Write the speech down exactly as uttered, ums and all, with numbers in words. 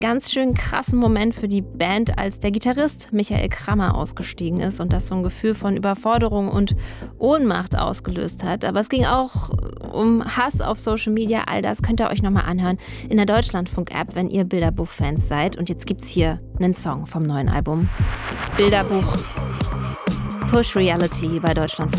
ganz schön krassen Moment für die Band, als der Gitarrist Michael Krammer ausgestiegen ist und das so ein Gefühl von Überforderung und Ohnmacht ausgelöst hat. Aber es ging auch um Hass auf Social Media. All das könnt ihr euch nochmal anhören in der Deutschlandfunk-App, wenn ihr Bilderbuch-Fans seid. Und jetzt gibt's hier einen Song vom neuen Album. Bilderbuch Push Reality bei Deutschlandfunk.